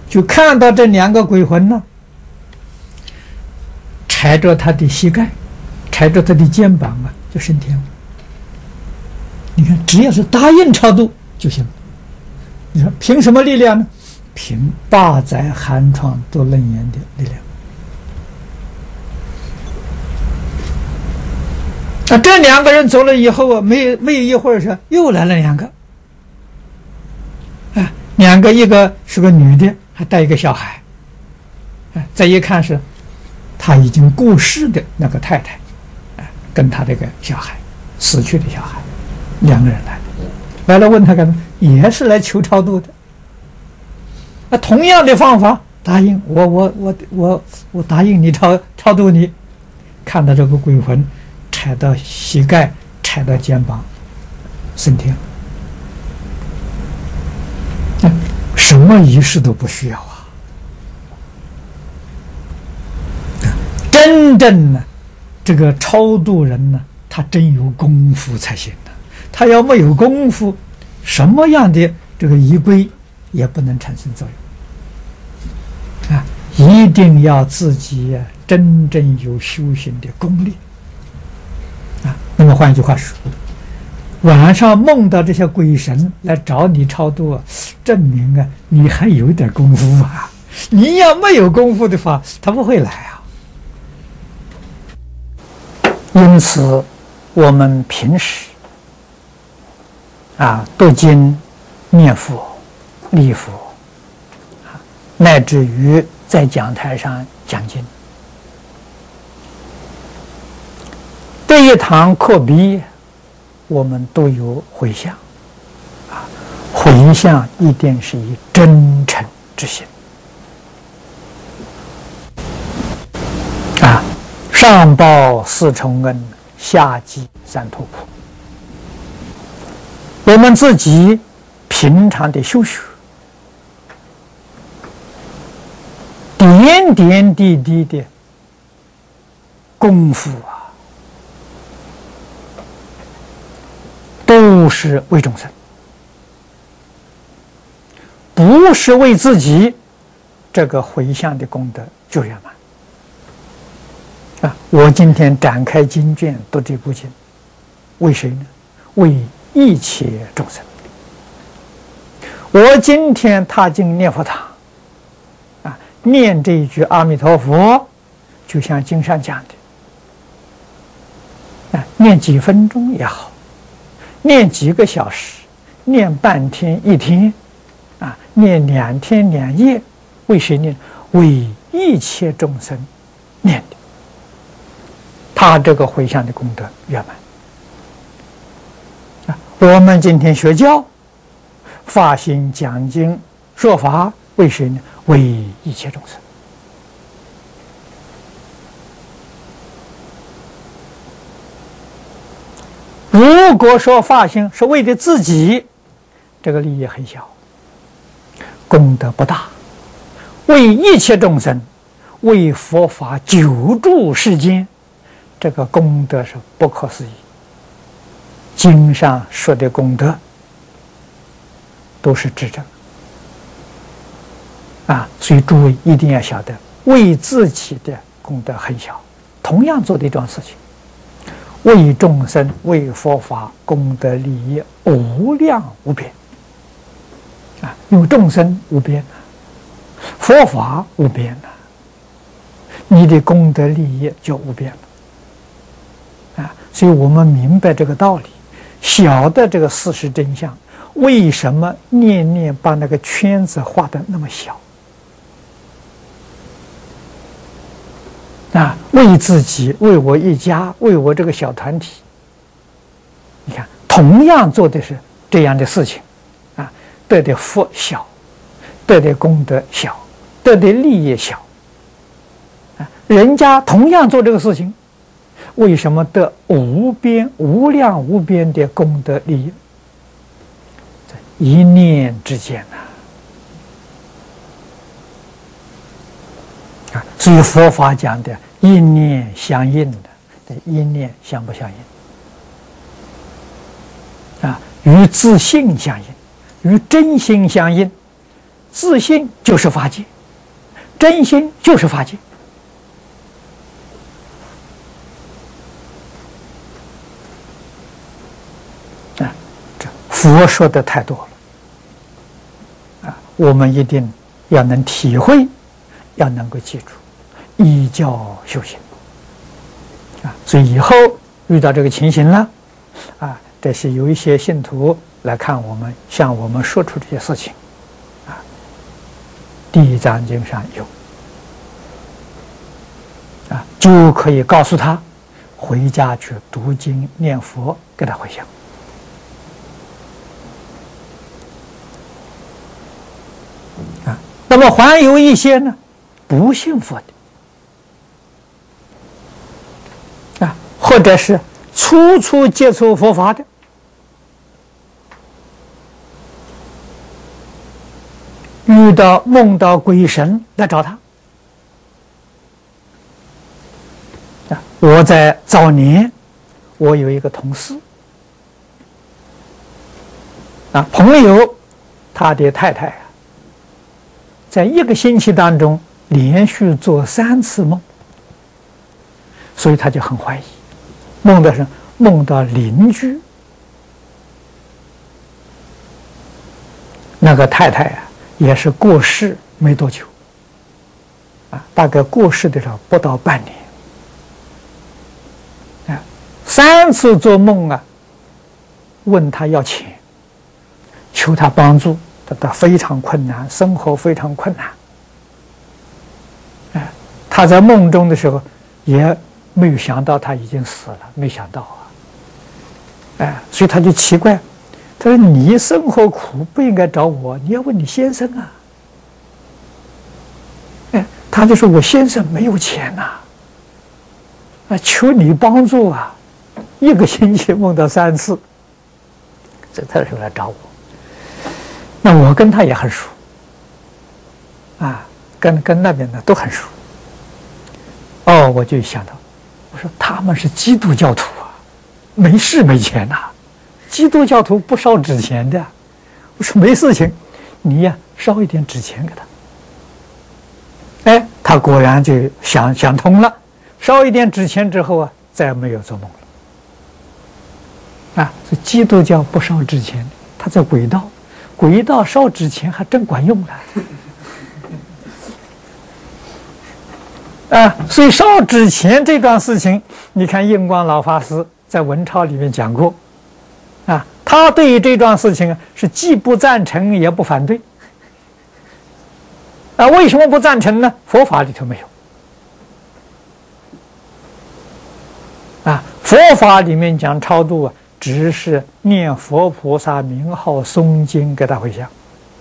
就看到这两个鬼魂呢，踩着他的膝盖，踩着他的肩膀啊，就升天了。你看，只要是答应超度就行了。你说凭什么力量呢？凭八载寒窗读楞严的力量。啊，这两个人走了以后啊，没有一会儿是又来了两个。啊，两个，一个是个女的，还带一个小孩。啊，再一看是他已经过世的那个太太，啊，跟他这个小孩，死去的小孩，两个人来了问他干嘛？也是来求超度的。那同样的方法，答应我答应你超度你。看到这个鬼魂踩到膝盖，踩到肩膀，升天。什么仪式都不需要啊！真正呢，这个超度人呢，他真有功夫才行的。他要没有功夫，什么样的这个仪规也不能产生作用啊！一定要自己真正有修行的功力啊。那么换一句话说，晚上梦到这些鬼神来找你超度啊，证明啊你还有点功夫啊。你要没有功夫的话，他不会来啊。因此，我们平时读经、念佛、礼佛，乃至于在讲台上讲经，这一堂课毕业，我们都有回向，回向一定是以真诚之心，上报四重恩，下济三途苦。我们自己平常的修学，点点滴滴的功夫都是为众生，不是为自己，这个回向的功德就圆满。我今天展开经卷读这部经，为谁呢？为一切众生。我今天踏进念佛堂，念这一句阿弥陀佛，就像经上讲的，念几分钟也好，念几个小时，念半天一天，念2天2夜，为谁念？为一切众生念的。他这个回向的功德圆满。我们今天学教，发心讲经说法，为谁呢？为一切众生。如果说发心是为了自己，这个利益很小，功德不大。为一切众生，为佛法救助世间，这个功德是不可思议。经上说的功德都是至真所以诸位一定要晓得，为自己的功德很小，同样做的一桩事情，为众生、为佛法功德利益无量无边因为众生无边佛法无边你的功德利益就无边了所以我们明白这个道理，晓得这个事实真相，为什么念念把那个圈子画得那么小为自己，为我一家，为我这个小团体，你看同样做的是这样的事情得的福小，得的功德小，得的利益小人家同样做这个事情，为什么得无边无量无边的功德利益？一念之间所以佛法讲的一念相应的，一念相不相应与自性相应，与真心相应， 自信就是法界，真心就是法界。啊，这佛说的太多了，啊，我们一定要能体会，要能够记住，依教修行。啊，所以以后遇到这个情形了，啊，这是有一些信徒来看我们，向我们说出这些事情，啊，《地藏经》上有，啊，就可以告诉他，回家去读经念佛，给他回向。啊，那么还有一些呢，不信佛的。或者是初初接触佛法的，梦到鬼神来找他。啊，我在早年，我有一个同事，啊，朋友，他的太太啊，在1个星期当中连续做3次梦，所以他就很怀疑。梦到邻居，那个太太啊，也是过世没多久，啊，大概过世的时候不到半年，啊，3次做梦啊，问他要钱，求他帮助，他非常困难，生活非常困难，啊，他在梦中的时候也没有想到他已经死了，没想到啊，哎，所以他就奇怪，他说：“你生活苦，不应该找我，你要问你先生啊。”哎，他就说：“我先生没有钱呐，啊，求你帮助啊！1个星期梦到3次，这他就来找我。那我跟他也很熟，啊，跟那边的都很熟。哦，我就想到。”我说他们是基督教徒啊，没事没钱呐，基督教徒不烧纸钱的。我说没事情，你呀烧一点纸钱给他。哎，他果然就想通了，烧一点纸钱之后啊，再也没有做梦了。啊，这基督教不烧纸钱，他在轨道烧纸钱还真管用了。啊，所以烧纸钱这桩事情，你看印光老法师在文钞里面讲过，啊，他对于这桩事情是既不赞成也不反对。啊，为什么不赞成呢？佛法里头没有。啊，佛法里面讲超度啊，只是念佛菩萨名号、诵经给他回向。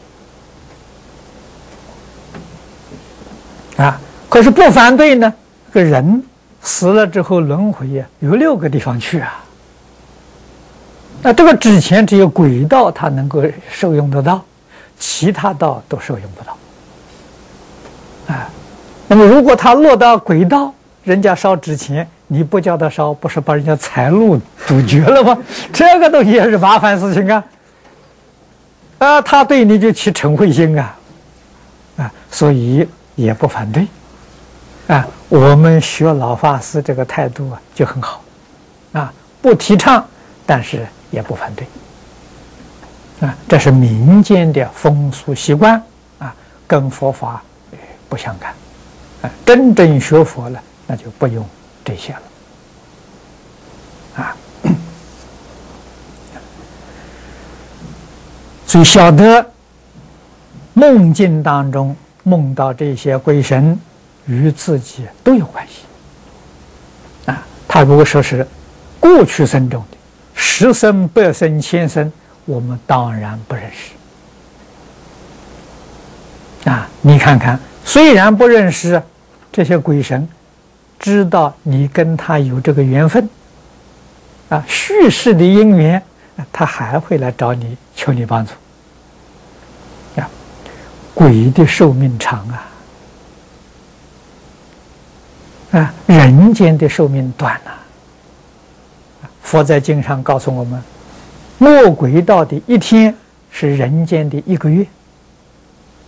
啊。可是不反对呢，这个人死了之后轮回呀，有6个地方去啊。那这个纸钱只有轨道它能够受用得到，其他道都受用不到。啊，那么如果他落到轨道，人家烧纸钱，你不叫他烧，不是把人家财路阻绝了吗？这个东西也是麻烦事情啊。啊，他对你就起嗔恚心啊，啊，所以也不反对。啊，我们学老法师这个态度啊，就很好，啊，不提倡，但是也不反对，啊，这是民间的风俗习惯，啊，跟佛法不相干，啊，真正学佛了，那就不用这些了，啊，所以晓得梦境当中梦到这些鬼神。与自己都有关系，啊，他如果说是过去生中的10生、100生、1000生，我们当然不认识。啊，你看看，虽然不认识这些鬼神，知道你跟他有这个缘分，啊，续世的因缘，他还会来找你求你帮助。啊，鬼的寿命长啊。啊，人间的寿命短呐。佛在经上告诉我们，末轨道的1天是人间的1个月。